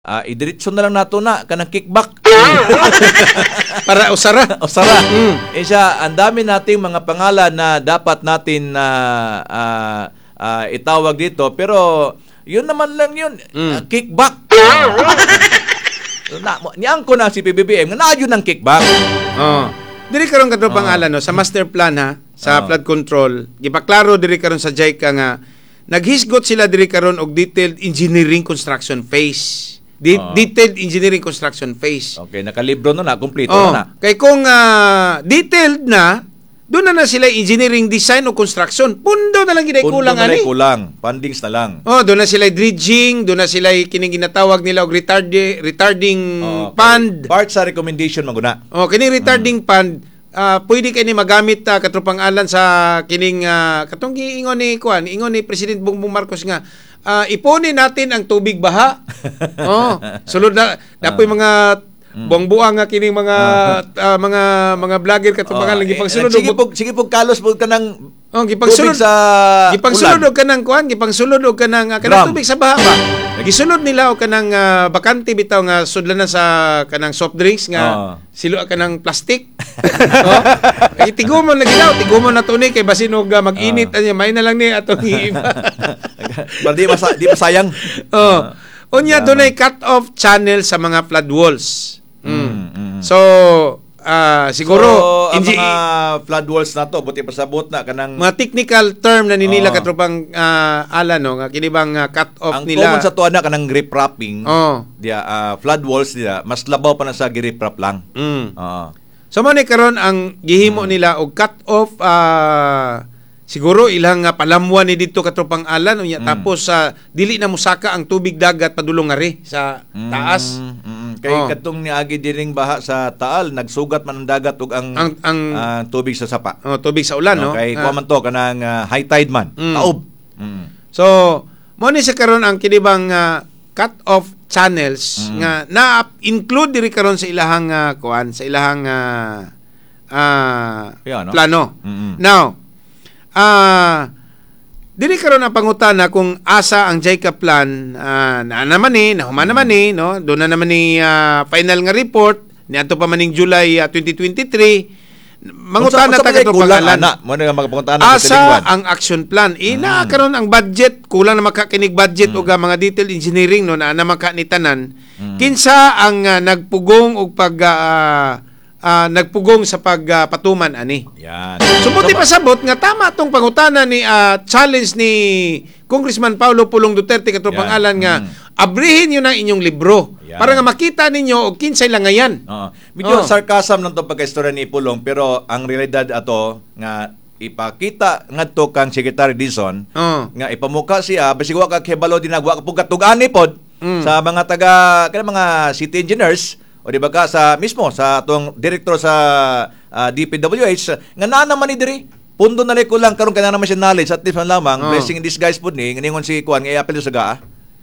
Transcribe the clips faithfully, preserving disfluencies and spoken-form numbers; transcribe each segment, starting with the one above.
Ah, idiretso na lang nato na kanang kickback. Para usara. Usara. Mm. Eh siya, ang dami nating mga pangalan na dapat natin na ah, ah, itawag dito, pero yun naman lang yun, Mm. ah, kickback. na, niyang ko na si P B B M, nga na yun ang kickback. Oh. Diri karon kadto Oh. pangalan no sa master plan ha sa Oh. flood control. Gipaklaro diri karon sa JICA nga naghisgot sila diri karon og detailed engineering construction phase. De- Oh. Detailed engineering construction phase. Okay, nakalibro na na, kumpleto Oh, na na. kay kung ah, detailed na, doon na na sila engineering design o construction. Pundo na lang ginay Pundo kulang na lang ani. kulang, fundings na lang. Oh, doon na sila dredging, doon na sila kining ginatawag nila og retardi, retarding Oh, okay. fund. Part sa recommendation maguna. Oh, kining retarding fund, ah, pwede kay ni magamit uh, katropang alan sa kining uh, katong giingon ni kuan, ingon ni President Bongbong Marcos nga ah, ipunin natin ang tubig baha. Oh, sulod na dapoy mga buang-buang nga kining mga ah, mga mga vlogger katropang alan eh, gipangsulod sige og po, sige po kalos po kanang oh, tubig gipangsulod sa gipangsulod ulan. og kanang kuan, gipangsulod og kanang uh, kanang Drum. tubig sa baha ba. Gisulod nila og kanang uh, bakante bitaw nga sudlanan sa kanang soft drinks nga Oh. silo kanang plastic. Oh. Ay tigumon lagi daw, tigumon na to ni kay basin og uh, mag-init Oh. anya may na lang ni atong iiba. Para di masa, di masayang. Oh. Unya Tama. dunay cut-off channel sa mga flood walls. Mm. Mm, mm. So, ah, siguro so, ang inji- mga flood walls na to, buti pasabot na kanang mga technical term na ninila Oh. katropang ah, ala no nga kini bang ah, cut-off ang nila. common sa tuwa na kanang grip wrapping. Oh. Dia ah, flood walls dia mas labaw pa na sa grip wrap lang. Mm. Oo. So mo ni karon ang gihimo nila og cut-off ah, siguro ilang uh, palamwan ni dito katropang alan unya Mm. tapos sa dili na musaka ang tubig dagat padulong ngari sa taas. Mm, mm, mm. Kay Oh. katong niagi diring baha sa Taal, nagsugat man ang dagat ug ang, Ang ang ah, tubig sa sapa. oh, tubig sa ulan no. Kay Ah. kuha man to kanang ah, high tide man. Mm. Taob. Mm. So mo ni sa karon ang kinibang uh, cut-off channels Mm. nga na-include diri karon sa ilahang uh, kuan sa ilahang uh, uh, Yeah, no? plano. Mm-mm. Now, ah diri karon ang pangutana kung asa ang JICA plan ah, na naman ni, nahuman naman ni, no? Doon na naman ni ah, final nga report niadto pa maning July ah, twenty twenty-three. Mangutana Unsa- unsa ta man kadto kulang, pangalan. ana? Mo na nga magpangutana sa Asa tilingwan. ang action plan? Ina karon ang budget, kulang na makakinig budget o mga detail engineering no na na makanitanan. Kinsa ang ah, nagpugong og pag ah, ah, nagpugong sa pagpatuman ani. Yan. Sumuti pasabot nga tama tong pangutana ni ah, challenge ni Congressman Paulo Pulong Duterte katong Yan. pangalan nga Mm. abrihin niyo na inyong libro Yan. para nga makita ninyo og kinsay langayan. Oo. Medyo Oh. sarcasm lang to pagka-istorya ni Pulong, pero ang realidad ato nga ipakita ngadto kang Secretary Dizon Oh. nga ipamuka siya basig wa ka kebalo dinagwa ka pug katugani pod Mm. sa mga taga kana mga city engineers o di ba ka sa mismo sa atong direktor sa ah, D P W H nga naa naman ni diri pundo na ko lang karon kana naman siya knowledge at least man lamang Oh. blessing in disguise pod ni ngingon si kuan nga apel sa gaa.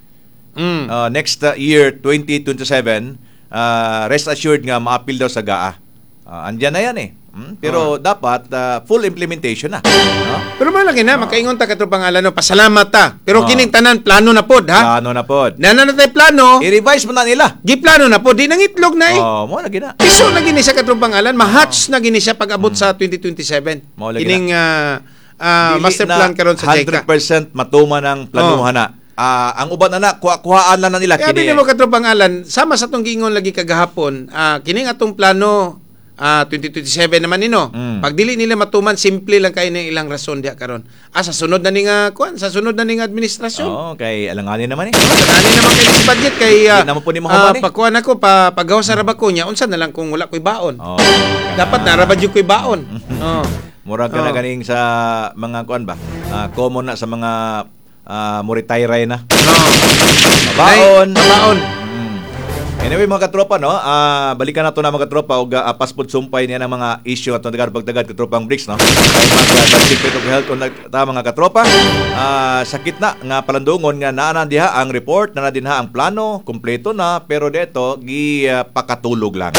Mm. Uh, next uh, year twenty twenty-seven uh, rest assured nga ma-appeal daw sa G A A. Uh, andyan na yan eh. Hmm? Pero dapat uh, full implementation na. No? Pero malaki na makaingon ta katong pangalan no pasalamat ta. Pero Oh. kining tanan plano na pod ha. Plano na pod. Nana na tay plano, I-revise mo na nila. giplano na pod di nang itlog na eh. Oh, mo lagi na. Piso na gini siya katong pangalan, ma-hatch na gini siya pag-abot sa twenty twenty-seven. Mao lagi Kining ah, ah, Dili master na plan karon sa one hundred JICA. percent matuman ang planuhan na. Ah, ang uban na na kuha-kuhaan lang na nila Kaya kini. mo katong pangalan, sama sa tong giingon lagi kagahapon, ah, kining atong plano ah, twenty twenty-seven naman nino. Mm. Pag dili nila matuman, simple lang kay ning ilang rason diha karon. Ah, sa sunod na ning ah, kuan, sa sunod na ning administrasyon. Oh, kay alanganin naman eh. Kanani naman kay sa budget kay uh, Di naman po ni mahuman eh. pagkuhan ako pa paggawa sa rabako niya unsa na lang kung wala ko'y baon. Oh. Dapat narabad yung ko'y baon. Oh. Murag ka na Oh. ganing sa mga kuan ba? Ah, common na sa mga ah, muritayray na. Oh. Baon. Nay, baon. Mm. Anyway mga katropa no, ah balikan nato na mga katropa og uh, paspod sumpay niya ng mga issue at tagar pagdagad katropang bricks no. Kay mga Secret of Health on ta mga katropa. Ah sakit na nga palandungon nga naa na diha ang report, na din ha ang plano, kumpleto na pero deto gi uh, pakatulog lang.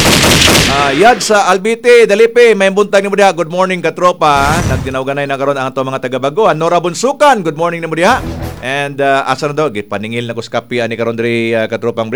Ah yad sa Albite, Dalipe, may buntag ni mo diha. Good morning katropa. Nagtinawganay na karon ang ato mga taga-Baguhan. Nora Bunsukan, good morning ni mo diha. And uh, asa na daw, paningil na ko sa kapi ani karon diri uh, katropang